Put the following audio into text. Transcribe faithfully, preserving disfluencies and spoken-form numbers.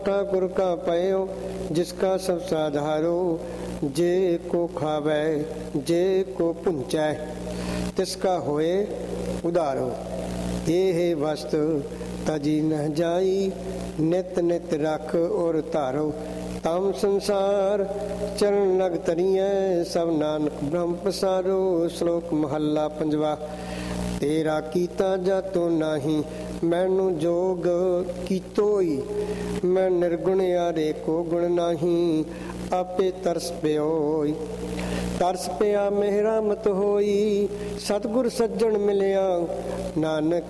ठाकुर का पयो जिसका सब साधारो, जे को खावै जे को पुंचै, तिसका होए उदारो। ये वस्त तजी न जाई, नित नित रख और तारो। तम संसार चरण लग तरिए, सब नानक ब्रह्म पसारो। श्लोक महला पंजवा। तेरा कीता जातो नाही, मैनू जोग कीतोई। मैं निर्गुण यारे को गुण नाही, आपे तरस प्योई। तरस पिया मेहरा मत होई, सतगुर सज्जन मिलिया। नानक